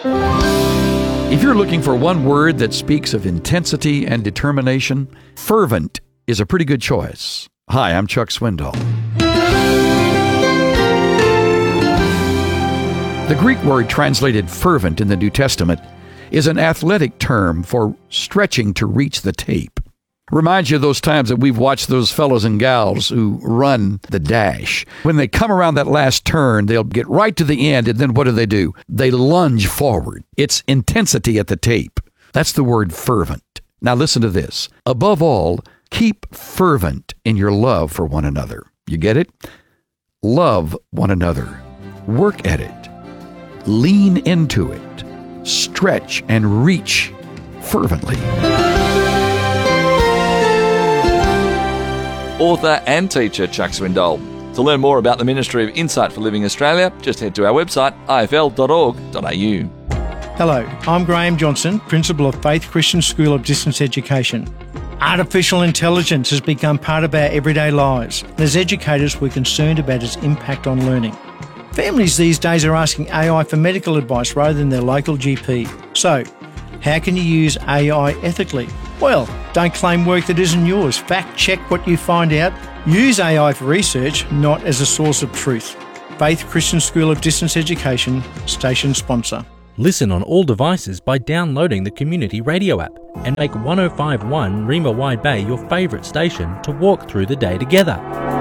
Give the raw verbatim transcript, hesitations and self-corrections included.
If you're looking for one word that speaks of intensity and determination, fervent is a pretty good choice. Hi, I'm Chuck Swindoll. The Greek word translated fervent in the New Testament is an athletic term for stretching to reach the tape. Reminds you of those times that we've watched those fellows and gals who run the dash. When they come around that last turn, they'll get right to the end, and then what do they do? They lunge forward. It's intensity at the tape. That's the word fervent. Now listen to this. Above all, keep fervent in your love for one another. You get it? Love one another. Work at it. Lean into it. Stretch and reach fervently. Author and teacher Chuck Swindoll. To learn more about the Ministry of Insight for Living Australia, just head to our website i f l dot org dot a u. Hello, I'm Graham Johnson, Principal of Faith Christian School of Distance Education. Artificial intelligence has become part of our everyday lives, and as educators we're concerned about its impact on learning. Families these days are asking A I for medical advice rather than their local G P. So, how can you use A I ethically? Well, don't claim work that isn't yours. Fact check what you find out. Use A I for research, not as a source of truth. Faith Christian School of Distance Education, station sponsor. Listen on all devices by downloading the Community Radio app and make one oh five point one Reema Wide Bay your favourite station to walk through the day together.